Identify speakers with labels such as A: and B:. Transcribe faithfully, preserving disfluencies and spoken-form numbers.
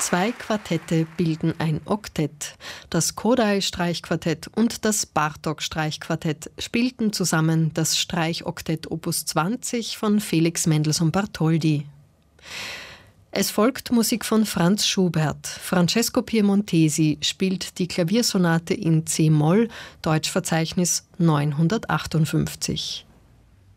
A: Zwei Quartette bilden ein Oktett. Das Kodály-Streichquartett und das Bartók-Streichquartett spielten zusammen das Streichoktett Opus zwanzig von Felix Mendelssohn Bartholdy. Es folgt Musik von Franz Schubert. Francesco Piemontesi spielt die Klaviersonate in C-Moll, Deutschverzeichnis neunhundertachtundfünfzig.